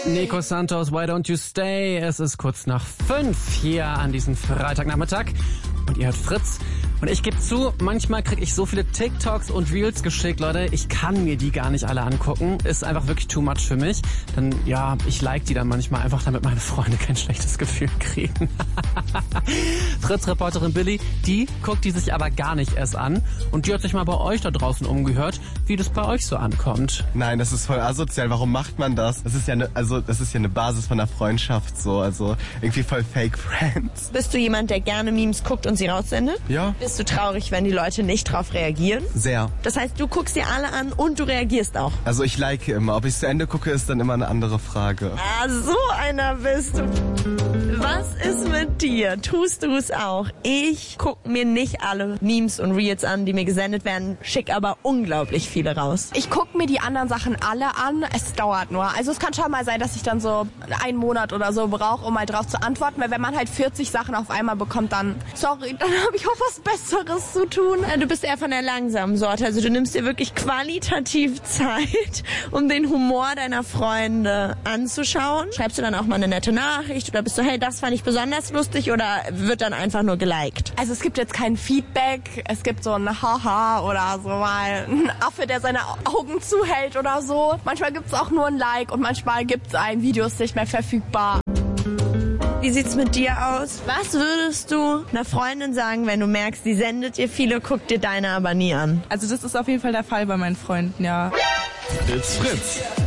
Nico Santos, Why Don't You Stay? Es ist kurz nach 5 hier an diesem Freitagnachmittag und ihr hört Fritz. Und ich gebe zu, manchmal kriege ich so viele TikToks und Reels geschickt, Leute, ich kann mir die gar nicht alle angucken. Ist einfach wirklich too much für mich. Dann, ja, ich like die dann manchmal einfach, damit meine Freunde kein schlechtes Gefühl kriegen. Fritz-Reporterin Billy, die guckt die sich aber gar nicht erst an. Und die hat sich mal bei euch da draußen umgehört, wie das bei euch so ankommt. Nein, das ist voll asozial. Warum macht man das? Das ist ja eine Basis von einer Freundschaft so. Also irgendwie voll Fake Friends. Bist du jemand, der gerne Memes guckt und sie raussendet? Ja. Bist du traurig, wenn die Leute nicht drauf reagieren? Sehr. Das heißt, du guckst dir alle an und du reagierst auch? Also ich like immer. Ob ich zu Ende gucke, ist dann immer eine andere Frage. Ah, so einer bist du. Was ist mit dir? Tust du es auch? Ich gucke mir nicht alle Memes und Reels an, die mir gesendet werden, schick aber unglaublich viele raus. Ich gucke mir die anderen Sachen alle an. Es dauert nur. Also es kann schon mal sein, dass ich dann so einen Monat oder so brauche, um mal drauf zu antworten. Weil wenn man halt 40 Sachen auf einmal bekommt, dann, sorry, dann habe ich auch was Besseres zu tun. Du bist eher von der langsamen Sorte. Also du nimmst dir wirklich qualitativ Zeit, um den Humor deiner Freunde anzuschauen. Schreibst du dann auch mal eine nette Nachricht oder bist du, hey, das fand ich besonders lustig, oder wird dann einfach nur geliked? Also es gibt jetzt kein Feedback. Es gibt so ein Haha oder so mal ein Affe, der seine Augen zuhält oder so. Manchmal gibt es auch nur ein Like und manchmal gibt es ein Video, ist nicht mehr verfügbar. Wie sieht's mit dir aus? Was würdest du einer Freundin sagen, wenn du merkst, die sendet dir viele, guckt dir deine aber nie an? Also das ist auf jeden Fall der Fall bei meinen Freunden, ja. It's Fritz.